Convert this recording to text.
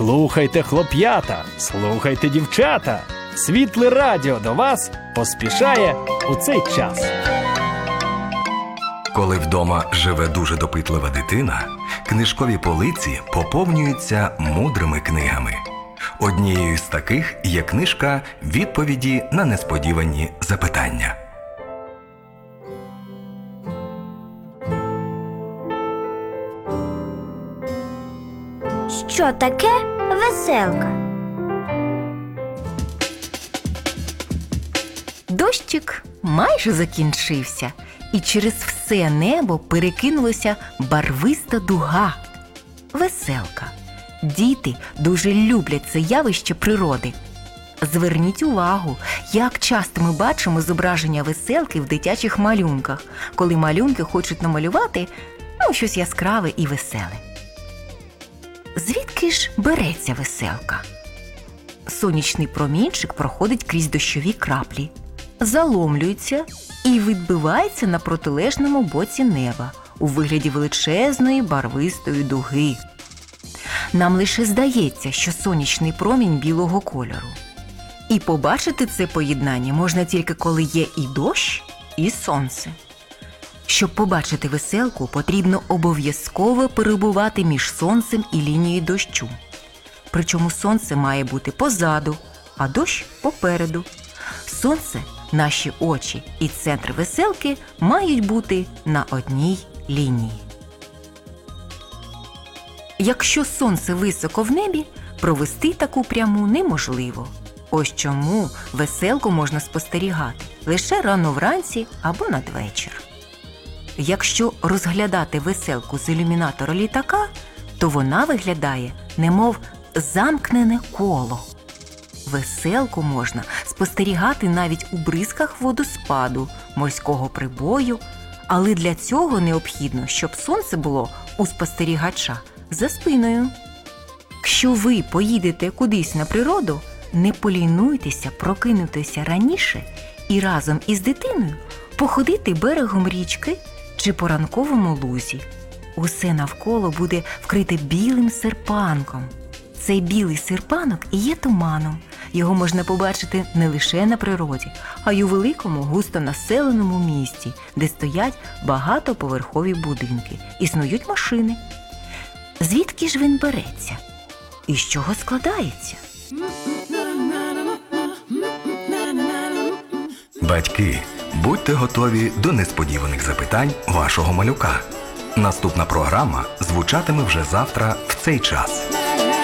Слухайте, хлоп'ята, слухайте, дівчата. Світле радіо до вас поспішає у цей час. Коли вдома живе дуже допитлива дитина, книжкові полиці поповнюються мудрими книгами. Однією з таких є книжка «Відповіді на несподівані запитання». Що таке веселка? Дощик майже закінчився, і через все небо перекинулася барвиста дуга. Веселка. Діти дуже люблять це явище природи. Зверніть увагу, як часто ми бачимо зображення веселки в дитячих малюнках, коли малюнки хочуть намалювати щось яскраве і веселе. Звідки ж береться веселка? Сонячний промінчик проходить крізь дощові краплі, заломлюється і відбивається на протилежному боці неба у вигляді величезної барвистої дуги. Нам лише здається, що сонячний промінь білого кольору. І побачити це поєднання можна тільки коли є і дощ, і сонце. Щоб побачити веселку, потрібно обов'язково перебувати між сонцем і лінією дощу. Причому сонце має бути позаду, а дощ попереду. Сонце, наші очі і центр веселки мають бути на одній лінії. Якщо сонце високо в небі, провести таку пряму неможливо. Ось чому веселку можна спостерігати лише рано вранці або надвечір. Якщо розглядати веселку з ілюмінатора літака, то вона виглядає немов замкнене коло. Веселку можна спостерігати навіть у бризках водоспаду, морського прибою, але для цього необхідно, щоб сонце було у спостерігача за спиною. Якщо ви поїдете кудись на природу, не полінуйтеся прокинутися раніше і разом із дитиною походити берегом річки чи по ранковому лузі. Усе навколо буде вкрите білим серпанком. Цей білий серпанок і є туманом. Його можна побачити не лише на природі, а й у великому густонаселеному місті, де стоять багатоповерхові будинки, існують машини. Звідки ж він береться? І з чого складається? Батьки, будьте готові до несподіваних запитань вашого малюка. Наступна програма звучатиме вже завтра в цей час.